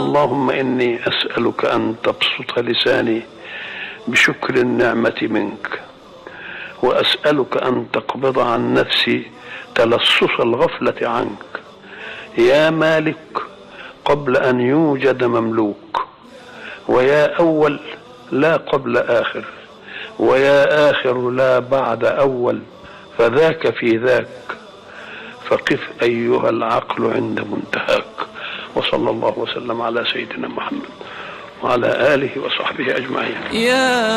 اللهم إني أسألك أن تبسط لساني بشكر النعمة منك، وأسألك أن تقبض عن نفسي تلصص الغفلة عنك يا مالك قبل أن يوجد مملوك، ويا أول لا قبل آخر، ويا آخر لا بعد أول، فذاك في ذاك، فقف أيها العقل عند منتهاك. وصلى الله وسلم على سيدنا محمد وعلى آله وصحبه أجمعين.